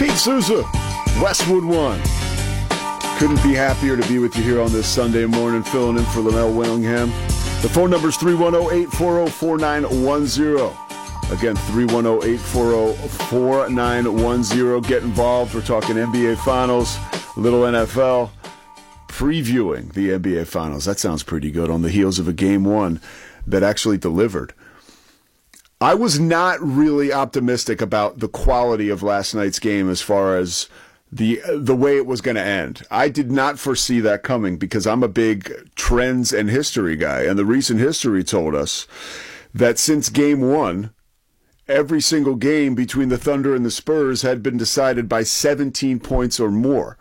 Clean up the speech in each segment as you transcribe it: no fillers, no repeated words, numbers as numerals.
Pete Souza, Westwood One. Couldn't be happier to be with you here on this Sunday morning, filling in for Linnell Willingham. The phone number is 310-840-4910. Again, 310-840-4910. Get involved. We're talking NBA Finals, little NFL, previewing the NBA Finals. That sounds pretty good on the heels of a Game 1 that actually delivered. I was not really optimistic about the quality of last night's game as far as the way it was going to end. I did not foresee that coming because I'm a big trends and history guy, and the recent history told us that since Game 1, every single game between the Thunder and the Spurs had been decided by 17 points or more.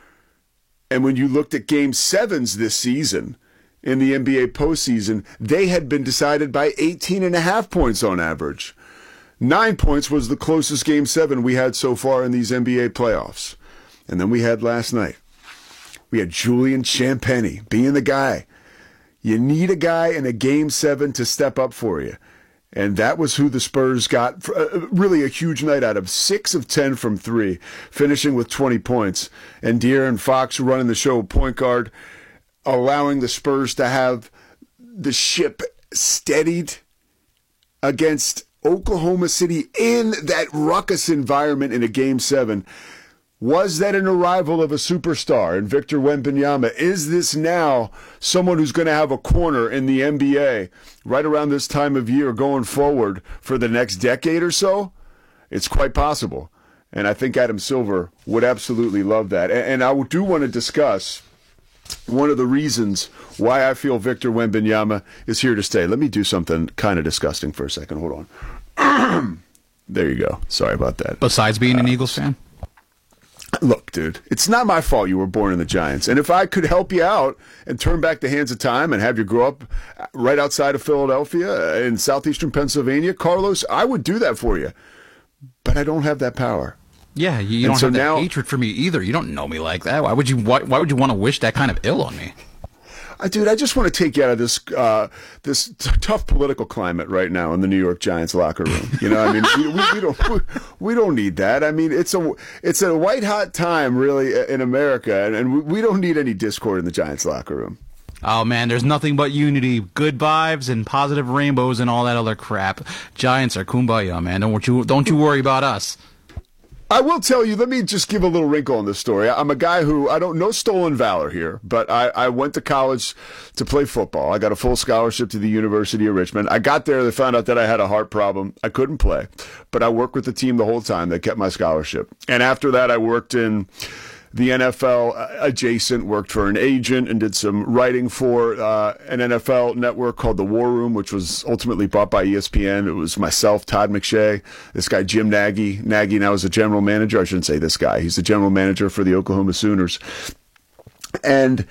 And when you looked at Game 7s this season, in the NBA postseason, they had been decided by 18.5 points on average. 9 points was the closest Game 7 we had so far in these NBA playoffs. And then we had last night. We had Julian Champagnie being the guy. You need a guy in a Game 7 to step up for you. And that was who the Spurs got really a huge night out of. 6 of 10 from 3, finishing with 20 points. And De'Aaron Fox running the show point guard, allowing the Spurs to have the ship steadied against Oklahoma City in that ruckus environment in a Game 7. Was that an arrival of a superstar in Victor Wembanyama? Is this now someone who's going to have a corner in the NBA right around this time of year going forward for the next decade or so? It's quite possible. And I think Adam Silver would absolutely love that. And I do want to discuss one of the reasons why I feel Victor Wembanyama is here to stay. Let me do something kind of disgusting for a second. Hold on. There you go. Sorry about that. Besides being an Eagles fan? Look, dude, it's not my fault you were born in the Giants. And if I could help you out and turn back the hands of time and have you grow up right outside of Philadelphia in southeastern Pennsylvania, Carlos, I would do that for you. But I don't have that power. Yeah, you don't have that hatred for me either. You don't know me like that. Why would you want to wish that kind of ill on me? Dude, I just want to take you out of this tough political climate right now in the New York Giants locker room. You know, I mean, we don't need that. I mean, it's a white hot time really in America, and we don't need any discord in the Giants locker room. Oh man, there's nothing but unity, good vibes, and positive rainbows, and all that other crap. Giants are kumbaya, man. Don't you worry about us. I will tell you, let me just give a little wrinkle on this story. I'm a guy who, I don't know stolen valor here, but I went to college to play football. I got a full scholarship to the University of Richmond. I got there, they found out that I had a heart problem. I couldn't play, but I worked with the team the whole time. They kept my scholarship. And after that, I worked in the NFL adjacent, worked for an agent and did some writing for an NFL network called The War Room, which was ultimately bought by ESPN. It was myself, Todd McShay, this guy Jim Nagy. Nagy now is the general manager. I shouldn't say this guy. He's the general manager for the Oklahoma Sooners. And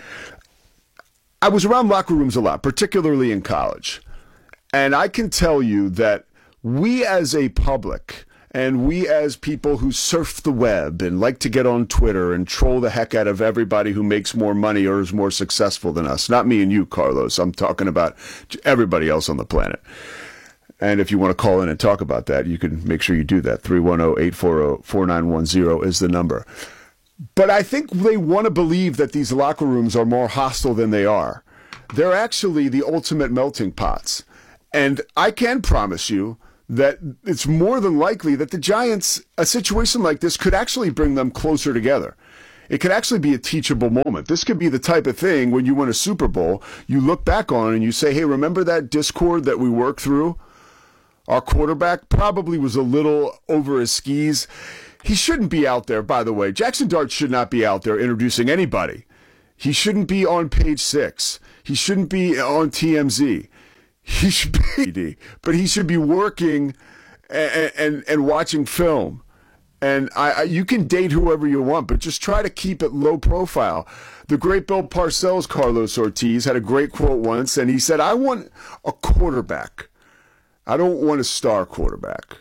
I was around locker rooms a lot, particularly in college. And I can tell you that we as a public, and we as people who surf the web and like to get on Twitter and troll the heck out of everybody who makes more money or is more successful than us. Not me and you, Carlos. I'm talking about everybody else on the planet. And if you want to call in and talk about that, you can make sure you do that. 310-840-4910 is the number. But I think they want to believe that these locker rooms are more hostile than they are. They're actually the ultimate melting pots. And I can promise you that it's more than likely that the Giants, a situation like this could actually bring them closer together. It could actually be a teachable moment. This could be the type of thing when you win a Super Bowl, you look back on and you say, hey, remember that discord that we worked through? Our quarterback probably was a little over his skis. He shouldn't be out there, by the way. Jackson Dart should not be out there introducing anybody. He shouldn't be on Page 6. He shouldn't be on TMZ. He should be, but he should be working and watching film. And you can date whoever you want, but just try to keep it low profile. The great Bill Parcells, Carlos Ortiz, had a great quote once, and he said, I want a quarterback. I don't want a star quarterback.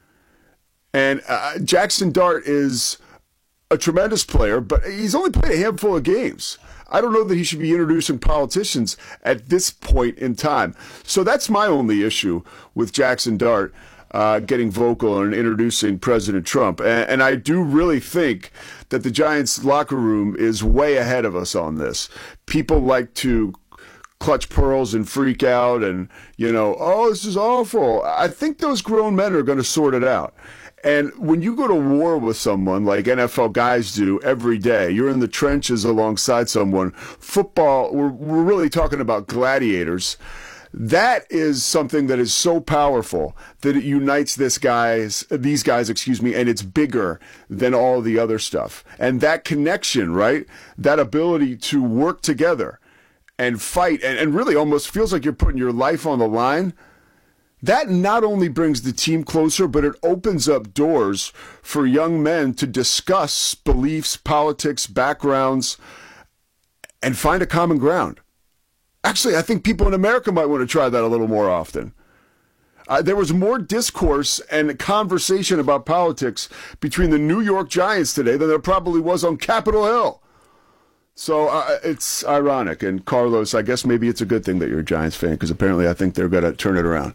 And Jackson Dart is a tremendous player, but he's only played a handful of games. I don't know that he should be introducing politicians at this point in time. So that's my only issue with Jackson Dart. getting vocal and introducing President Trump. And I do really think that the Giants locker room is way ahead of us on this. People like to clutch pearls and freak out and, oh, this is awful. I think those grown men are going to sort it out. And when you go to war with someone like NFL guys do every day, you're in the trenches alongside someone. Football, we're really talking about gladiators. That is something that is so powerful that it unites these guys, and it's bigger than all the other stuff. And that connection, right? That ability to work together and fight and really almost feels like you're putting your life on the line. That not only brings the team closer, but it opens up doors for young men to discuss beliefs, politics, backgrounds, and find a common ground. Actually, I think people in America might want to try that a little more often. There was more discourse and conversation about politics between the New York Giants today than there probably was on Capitol Hill. So it's ironic. And Carlos, I guess maybe it's a good thing that you're a Giants fan, because apparently I think they're going to turn it around.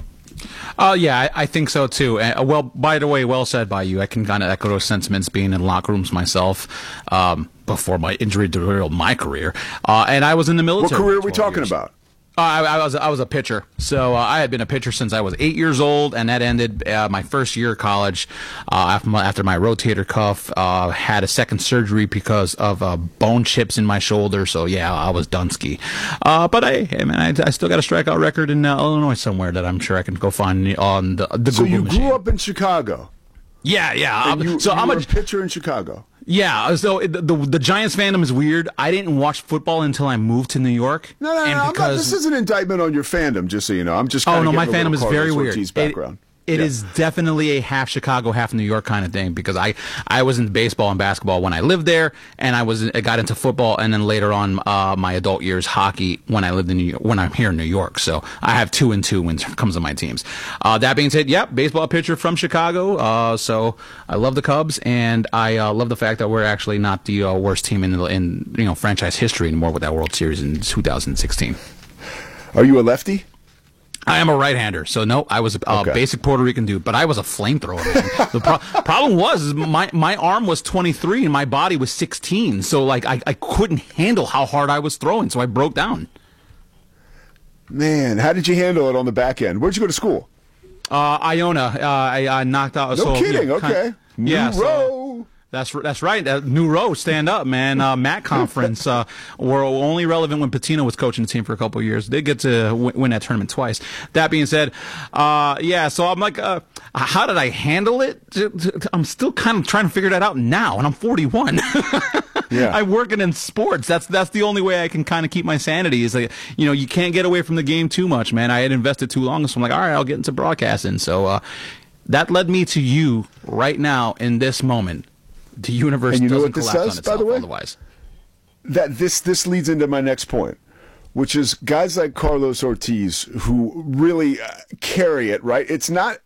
Yeah, I think so too. Well, by the way, well said by you. I can kind of echo those sentiments, being in locker rooms myself before my injury derailed my career. And I was in the military. What career are we talking about? I was a pitcher. So I had been a pitcher since I was 8 years old, and that ended my first year of college after my rotator cuff. Had a second surgery because of bone chips in my shoulder. So yeah, I was Dunsky. But hey man, I still got a strikeout record in Illinois somewhere that I'm sure I can go find on the Google machine. So you machine. grew up in Chicago. Yeah. I'm a pitcher in Chicago. Yeah, so the Giants fandom is weird. I didn't watch football until I moved to New York. No. This is an indictment on your fandom, just so you know. I'm just kind of my fandom is very weird. Background. It is definitely a half Chicago, half New York kind of thing, because I was in baseball and basketball when I lived there, and I got into football, and then later on my adult years hockey when I lived in New York, when I'm here in New York. So I have 2-2 when it comes to my teams. That being said, baseball pitcher from Chicago. So I love the Cubs, and I love the fact that we're actually not the worst team in franchise history anymore with that World Series in 2016. Are you a lefty? I am a right-hander, so no, I was a basic Puerto Rican dude, but I was a flamethrower, man. The problem was my arm was 23 and my body was 16, so like I couldn't handle how hard I was throwing, so I broke down. Man, how did you handle it on the back end? Where'd you go to school? Iona. I knocked out. No kidding. Okay. New row. That's right. New row, stand up, man. MAC conference were only relevant when Patino was coaching the team for a couple of years. They get to win that tournament twice. That being said, so I'm like, how did I handle it? I'm still kind of trying to figure that out now, and I'm 41. Yeah. I'm working in sports. That's the only way I can kind of keep my sanity. Is like, you can't get away from the game too much, man. I had invested too long, so I'm like, all right, I'll get into broadcasting. So that led me to you right now in this moment. The universe doesn't collapse on itself, by the way? Otherwise. That this leads into my next point, which is guys like Carlos Ortiz who really carry it, right? It's not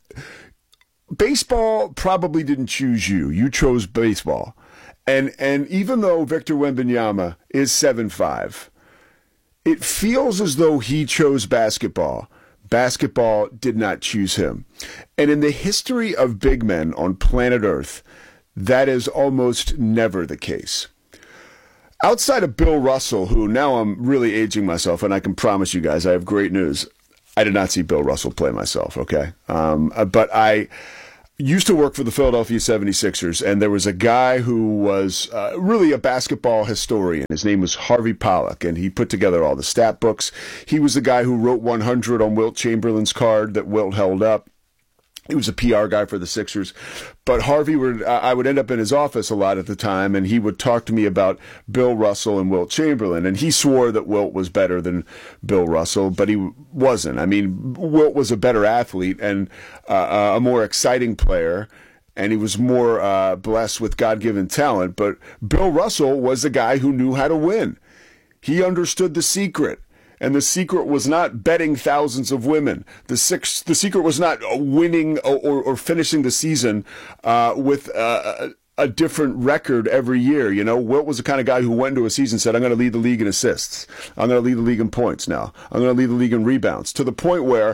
baseball probably didn't choose you. You chose baseball. And even though Victor Wembanyama is 7'5", it feels as though he chose basketball. Basketball did not choose him. And in the history of big men on planet Earth, that is almost never the case. Outside of Bill Russell, who now I'm really aging myself, and I can promise you guys I have great news. I did not see Bill Russell play myself, okay? But I used to work for the Philadelphia 76ers, and there was a guy who was really a basketball historian. His name was Harvey Pollack, and he put together all the stat books. He was the guy who wrote 100 on Wilt Chamberlain's card that Wilt held up. He was a PR guy for the Sixers, but Harvey I would end up in his office a lot at the time, and he would talk to me about Bill Russell and Wilt Chamberlain, and he swore that Wilt was better than Bill Russell, but he wasn't. I mean, Wilt was a better athlete and a more exciting player, and he was more blessed with God-given talent, but Bill Russell was the guy who knew how to win. He understood the secret. And the secret was not betting thousands of women. The secret was not winning or finishing the season with a different record every year. Wilt was the kind of guy who went into a season and said, I'm going to lead the league in assists. I'm going to lead the league in points now. I'm going to lead the league in rebounds. To the point where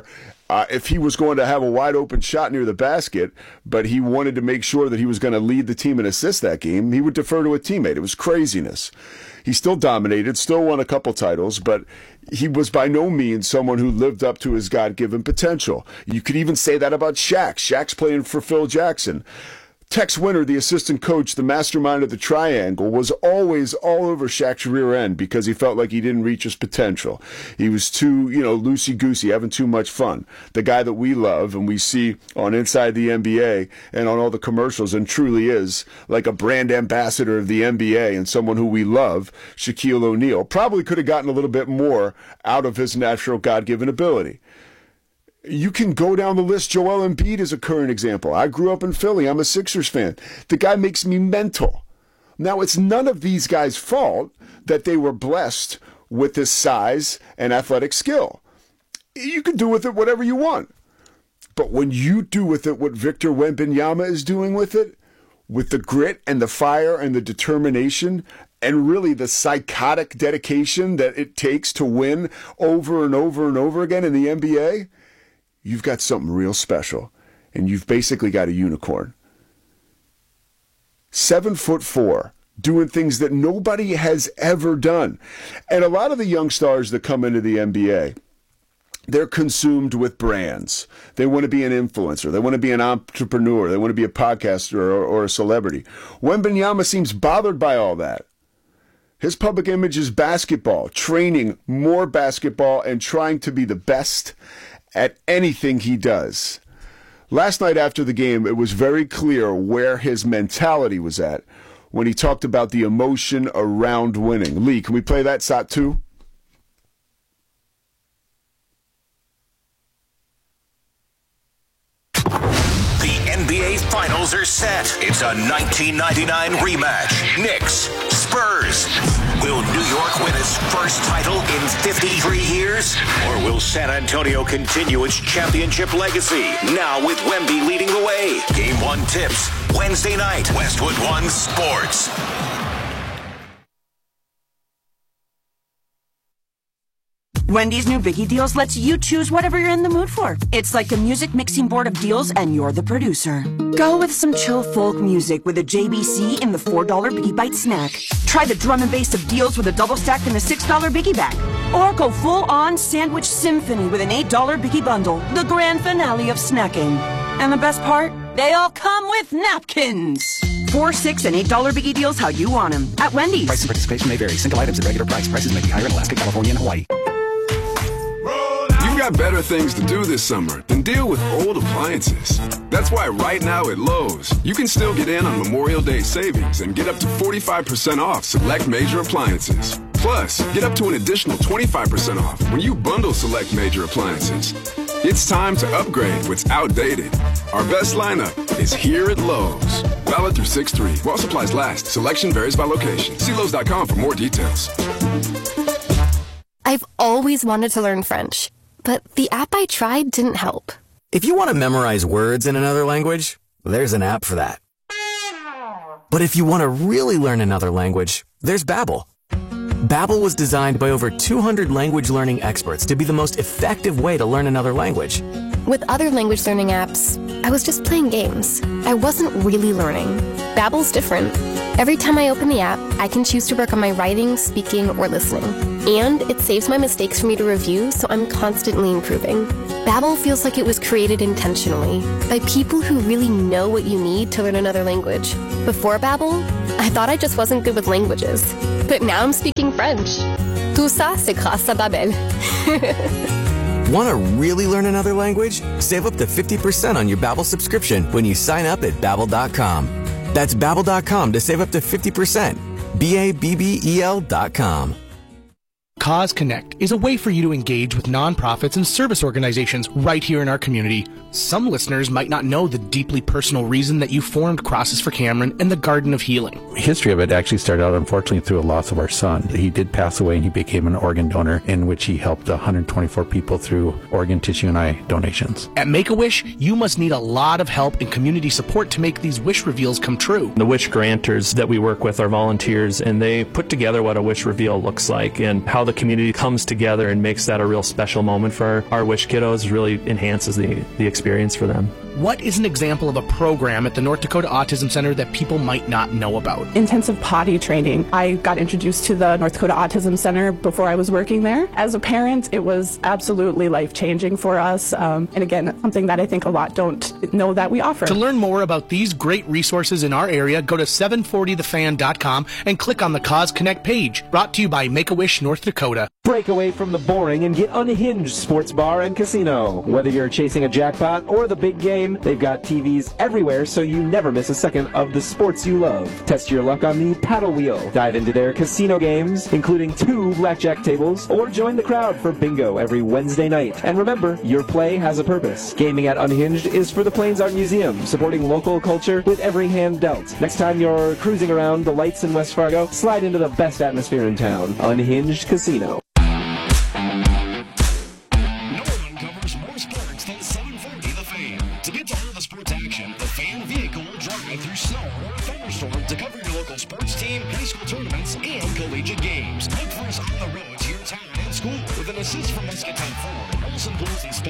if he was going to have a wide open shot near the basket, but he wanted to make sure that he was going to lead the team and assist that game, he would defer to a teammate. It was craziness. He still dominated, still won a couple titles, but he was by no means someone who lived up to his God-given potential. You could even say that about Shaq. Shaq's playing for Phil Jackson. Tex Winter, the assistant coach, the mastermind of the triangle, was always all over Shaq's rear end because he felt like he didn't reach his potential. He was too, loosey-goosey, having too much fun. The guy that we love and we see on Inside the NBA and on all the commercials and truly is like a brand ambassador of the NBA and someone who we love, Shaquille O'Neal, probably could have gotten a little bit more out of his natural God-given ability. You can go down the list. Joel Embiid is a current example. I grew up in Philly. I'm a Sixers fan. The guy makes me mental. Now, it's none of these guys' fault that they were blessed with this size and athletic skill. You can do with it whatever you want. But when you do with it what Victor Wembanyama is doing with it, with the grit and the fire and the determination and really the psychotic dedication that it takes to win over and over and over again in the NBA, you've got something real special, and you've basically got a unicorn. 7'4", doing things that nobody has ever done. And a lot of the young stars that come into the NBA, they're consumed with brands. They want to be an influencer. They want to be an entrepreneur. They want to be a podcaster or a celebrity. Wembanyama seems bothered by all that. His public image is basketball, training more basketball and trying to be the best at anything he does. Last night after the game, it was very clear where his mentality was at when he talked about the emotion around winning. Lee, can we play that shot too? The NBA Finals are set. It's a 1999 rematch. Knicks, Spurs. Will New York win its first title in 53 years? Or will San Antonio continue its championship legacy? Now with Wemby leading the way. Game 1 tips, Wednesday night, Westwood One Sports. Wendy's new Biggie Deals lets you choose whatever you're in the mood for. It's like a music mixing board of deals and you're the producer. Go with some chill folk music with a JBC in the $4 Biggie Bite snack. Try the drum and bass of deals with a double stack in the $6 Biggie bag. Or go full-on sandwich symphony with an $8 Biggie bundle, the grand finale of snacking. And the best part? They all come with napkins. $4, $6, and $8 Biggie Deals how you want them at Wendy's. Price and participation may vary. Single items at regular price. Prices may be higher in Alaska, California, and Hawaii. You've got better things to do this summer than deal with old appliances. That's why right now at Lowe's, you can still get in on Memorial Day savings and get up to 45% off select major appliances. Plus, get up to an additional 25% off when you bundle select major appliances. It's time to upgrade what's outdated. Our best lineup is here at Lowe's. Valid through 6/3. While supplies last. Selection varies by location. See Lowe's.com for more details. I've always wanted to learn French, but the app I tried didn't help. If you want to memorize words in another language, there's an app for that. But if you want to really learn another language, there's Babbel. Babbel was designed by over 200 language learning experts to be the most effective way to learn another language. With other language learning apps, I was just playing games. I wasn't really learning. Babbel's different. Every time I open the app, I can choose to work on my writing, speaking, or listening. And it saves my mistakes for me to review, so I'm constantly improving. Babbel feels like it was created intentionally by people who really know what you need to learn another language. Before Babbel, I thought I just wasn't good with languages. But now I'm speaking French. Tout ça, c'est grâce à Babbel. Want to really learn another language? Save up to 50% on your Babbel subscription when you sign up at Babbel.com. That's Babbel.com to save up to 50%. Babbel.com. Cause Connect is a way for you to engage with nonprofits and service organizations right here in our community. Some listeners might not know the deeply personal reason that you formed Crosses for Cameron and the Garden of Healing. The history of it actually started out, unfortunately, through a loss of our son. He did pass away and he became an organ donor in which he helped 124 people through organ, tissue, and eye donations. At Make-A-Wish, you must need a lot of help and community support to make these wish reveals come true. The wish granters that we work with are volunteers, and they put together what a wish reveal looks like and how the community comes together and makes that a real special moment for our Wish kiddos, really enhances the experience for them. What is an example of a program at the North Dakota Autism Center that people might not know about? Intensive potty training. I got introduced to the North Dakota Autism Center before I was working there. As a parent, it was absolutely life-changing for us. And again, something that I think a lot don't know that we offer. To learn more about these great resources in our area, go to 740thefan.com and click on the Cause Connect page. Brought to you by Make-A-Wish North Dakota. Break away from the boring and get Unhinged Sports Bar and Casino. Whether you're chasing a jackpot or the big game, they've got TVs everywhere so you never miss a second of the sports you love. Test your luck on the paddle wheel. Dive into their casino games, including 2 blackjack tables, or join the crowd for bingo every Wednesday night. And remember, your play has a purpose. Gaming at Unhinged is for the Plains Art Museum, supporting local culture with every hand dealt. Next time you're cruising around the lights in West Fargo, slide into the best atmosphere in town. Unhinged Casino. To get to all the sports action, the Fan vehicle will drive through snow or a thunderstorm to cover your local sports team, high school tournaments, and collegiate games. Look for us on the road to your town and school with an assist from Muscatine Ford, Olsen Pools and